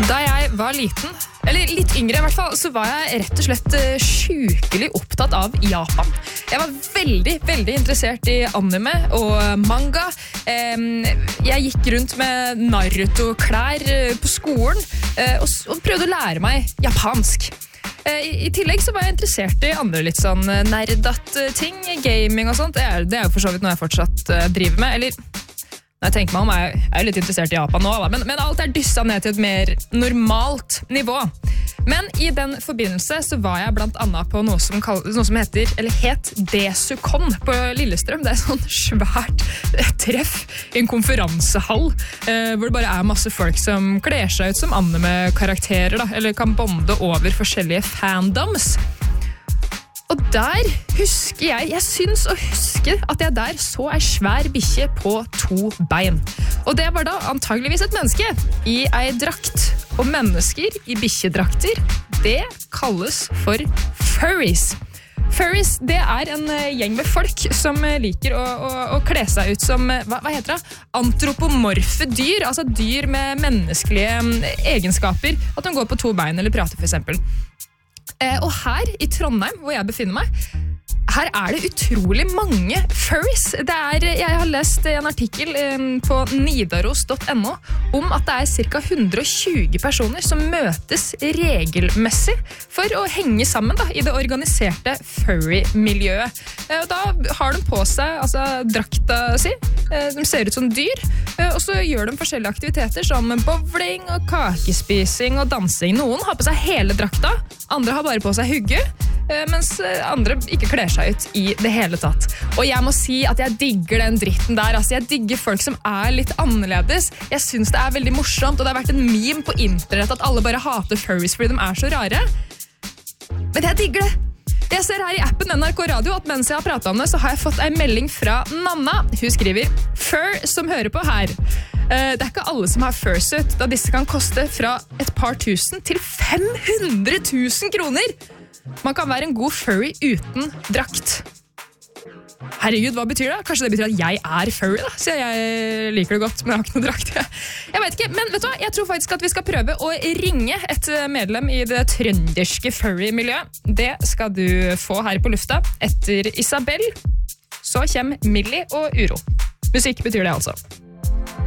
Da jeg var liten, eller litt yngre i hvert fall, så var jeg rett og slett sjukelig opptatt av Japan. Jeg var veldig interessert i anime og manga. Jeg gikk rundt med Naruto-klær på skolen og prøvde å lære meg japansk. I tillegg så var jeg interessert i andre litt sånn nerdatt-ting, gaming og sånt. Det er jo for så vidt noe jeg fortsatt driver med, eller... Når jeg tenker meg om, jeg er jo litt interessert i Japan nå, men alt er dysset ned til et mer normalt nivå. Men i den forbindelse så var jeg blant annet på noe som het Desukon på Lillestrøm. Det er sånn svært treff i en konferansehall, hvor det bare er masse folk som kler seg ut som anime-karakterer, eller kan bonde over forskjellige fandoms. Og der husker jeg syns å huske at jeg der så en svær bikkje på 2 bein. Og det var da antageligvis et menneske i ei drakt. Og mennesker i bikkjedrakter, det kalles for furries. Furries, det er en gjeng med folk som liker å kle seg ut som, hva heter det? Antropomorfe dyr, altså dyr med menneskelige egenskaper. At de går på 2 bein eller prater for eksempel. Og her i Trondheim, hvor jeg befinner meg, her er det utrolig mange furries. Jeg har lest en artikkel på nidaros.no om at det er ca. 120 personer som møtes regelmessig for å henge sammen i det organiserte furry-miljøet. Og da har de på seg drakta si, de ser ut som dyr, og så gjør de forskjellige aktiviteter som bowling og kakespising og dansing. Noen har på seg hele drakta, andre har bare på seg hugge, mens andre ikke kler seg ut i det hele tatt. Og jeg må si at jeg digger den dritten der. Jeg digger folk som er litt annerledes. Jeg synes det er veldig morsomt, og det har vært en meme på internett at alle bare hater furries fordi de er så rare. Men jeg digger det. Jeg ser her i appen NRK Radio at mens jeg har pratet om det, så har jeg fått en melding fra Nanna. Hun skriver, fur som hører på her. Det er ikke alle som har fursuit, da disse kan koste fra et par tusen til 500 000 kroner. Man kan være en god furry uten drakt. Herregud, hva betyr det? Kanskje det betyr at jeg er furry da? Så jeg liker det godt, men jeg har ikke noe drakt. Jeg vet ikke, men vet du hva? Jeg tror faktisk at vi skal prøve å ringe et medlem i det trønderske furry-miljøet. Det skal du få her på lufta. Etter Isabel, så kommer Millie og Uro. Musikk betyr det altså.